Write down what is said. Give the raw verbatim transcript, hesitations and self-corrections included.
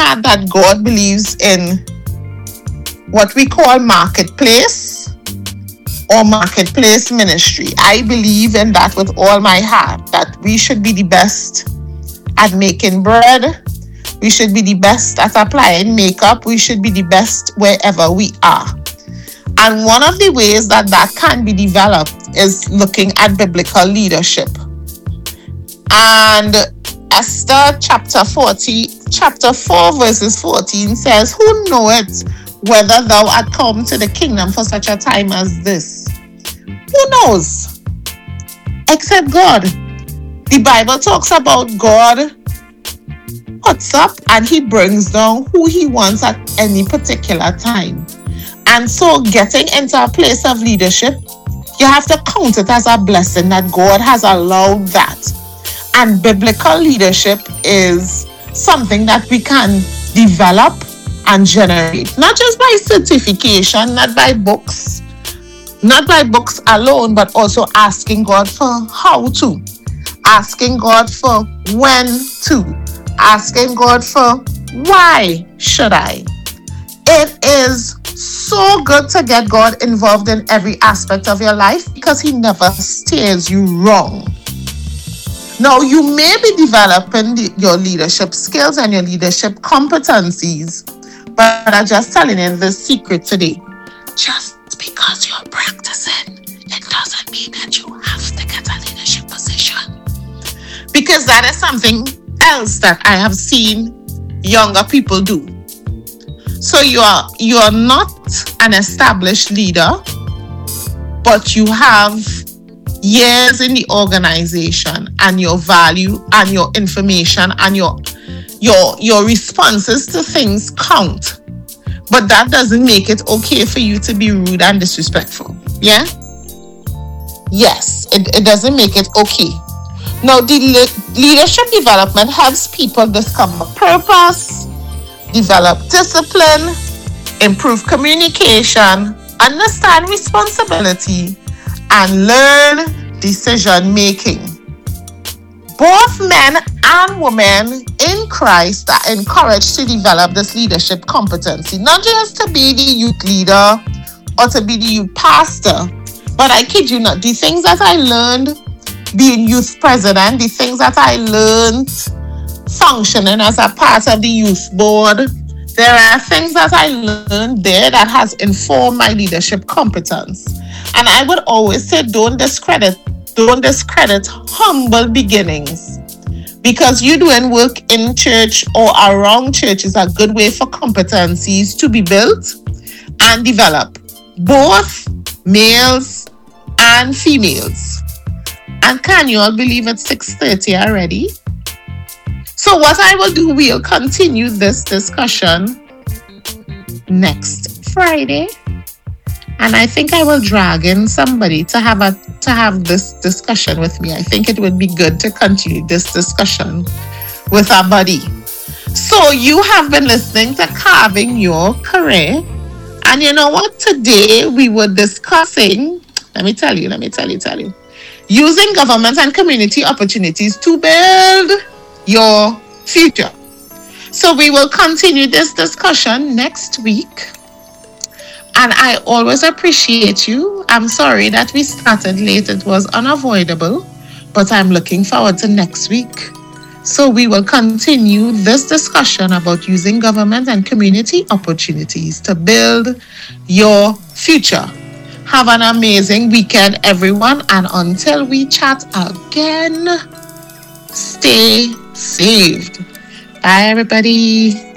heart that God believes in what we call marketplace or marketplace ministry. I believe in that with all my heart, that we should be the best at making bread. We should be the best at applying makeup. We should be the best wherever we are. And one of the ways that that can be developed is looking at biblical leadership. And Esther chapter forty, chapter four verses fourteen says, "Who knoweth whether thou art come to the kingdom for such a time as this?" Who knows? Except God. The Bible talks about God puts up and he brings down who he wants at any particular time. And so getting into a place of leadership, you have to count it as a blessing that God has allowed that. And biblical leadership is something that we can develop and generate. Not just by certification, not by books, not by books alone, but also asking God for how to. Asking God for when to. Asking God for why should I. It is so good to get God involved in every aspect of your life because he never steers you wrong. Now, you may be developing the, your leadership skills and your leadership competencies, but I'm just telling you the secret today. Just because you're practicing, it doesn't mean that you have to get a leadership position. Because that is something else that I have seen younger people do. So you are you are not an established leader, but you have years in the organization, and your value and your information and your your your responses to things count. But that doesn't make it okay for you to be rude and disrespectful. Yeah? Yes, it, it doesn't make it okay. Now, the le- leadership development helps people discover purpose, develop discipline, improve communication, understand responsibility, and learn decision making. Both men and women in Christ are encouraged to develop this leadership competency, not just to be the youth leader or to be the youth pastor, but I kid you not, the things that I learned being youth president, the things that I learned functioning as a part of the youth board, there are things that I learned there that has informed my leadership competence. And I would always say, don't discredit, don't discredit humble beginnings. Because you doing work in church or around church is a good way for competencies to be built and develop, both males and females. And can you all believe it's six thirty already? So what I will do, we'll continue this discussion next Friday. And I think I will drag in somebody to have a to have this discussion with me. I think it would be good to continue this discussion with our buddy. So you have been listening to Carving Your Career. And you know what? Today we were discussing, let me tell you, let me tell you, tell you. Using government and community opportunities to build your future. So we will continue this discussion next week. And I always appreciate you. I'm sorry that we started late. It was unavoidable. But I'm looking forward to next week. So we will continue this discussion about using government and community opportunities to build your future. Have an amazing weekend, everyone. And until we chat again, stay saved. Bye, everybody.